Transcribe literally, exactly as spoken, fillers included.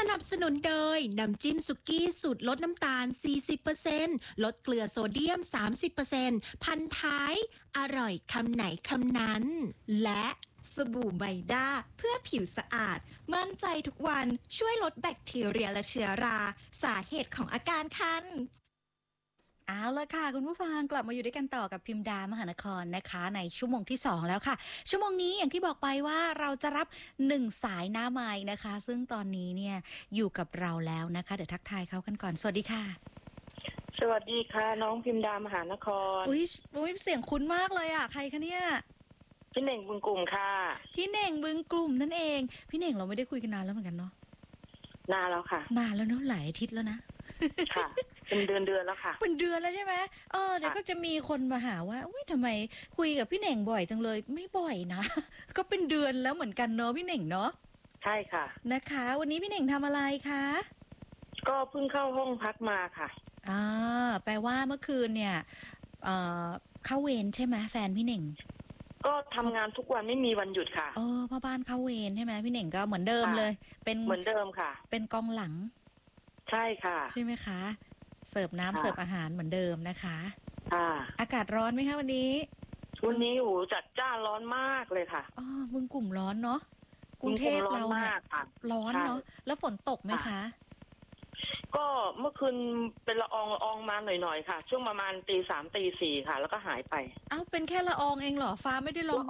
นับสนุนโดยน้ำจิ้มสุกี้สูตรลดน้ำตาล สี่สิบเปอร์เซ็นต์ ลดเกลือโซเดียม สามสิบเปอร์เซ็นต์ พันท้าย อร่อยคำไหนคำนั้น และสบู่ไบด้าเพื่อผิวสะอาด มั่นใจทุกวันช่วยลดแบคทีเรียและเชื้อรา สาเหตุของอาการคันเอาละค่ะคุณผู้ฟังกลับมาอยู่ด้วยกันต่อกับพิมดามหานครนะคะในชั่วโมงที่สองแล้วค่ะชั่วโมงนี้อย่างที่บอกไปว่าเราจะรับหนึ่งสายหน้าไม้นะคะซึ่งตอนนี้เนี่ยอยู่กับเราแล้วนะคะเดี๋ยวทักทายเขากันก่อนสวัสดีค่ะสวัสดีค่ะน้องพิมดามหานครอุ้ยอุ้ยเสียงคุ้นมากเลยอ่ะใครคะเนี่ยพี่เน่งบึงกลุ่มค่ะพี่เน่งบึงกลุ่มนั่นเองพี่เน่งเราไม่ได้คุยกันนานแล้วเหมือนกันเนาะนานแล้วค่ะนานแล้วเนาะหลายอาทิตย์แล้วนะค่ะเป็นเดือนเดือนแล้วค่ะเป็นเดือนแล้วใช่ไหมเออเดี๋ยวก็จะมีคนมาหาว่าอุ้ยทำไมคุยกับพี่เน่งบ่อยจังเลยไม่บ่อยนะก็เป็นเดือนแล้วเหมือนกันเนาะพี่เน่งเนาะใช่ค่ะนะคะวันนี้พี่เน่งทำอะไรคะก็เพิ่งเข้าห้องพักมาค่ะอ่าแปลว่าเมื่อคืนเนี่ยเอ่อเข้าเวรใช่ไหมแฟนพี่เน่งก็ทำงานทุกวันไม่มีวันหยุดค่ะเออพ่อบ้านเข้าเวรใช่ไหมพี่เน่งก็เหมือนเดิมเลยเป็นเหมือนเดิมค่ะเป็นกองหลังใช่ค่ะใช่ไหมคะเสิร์ฟน้ำเสิร์ฟอาหารเหมือนเดิมนะคะค่ะอากาศร้อนไหมคะวันนี้วันนี้โหจัดจ้านร้อนมากเลยค่ะอ๋อบึงกลุ่มร้อนเนาะกรุงเทพเราเนี่ยร้อนเนาะแล้วฝนตกไหมคะก็เมื่อคืนเป็นละอองละอองมาหน่อยๆค่ะช่วงประมาณตีสามตีสี่ค่ะแล้วก็หายไปเอ้าเป็นแค่ละอองเองเหรอฟ้าไม่ได้ร้อง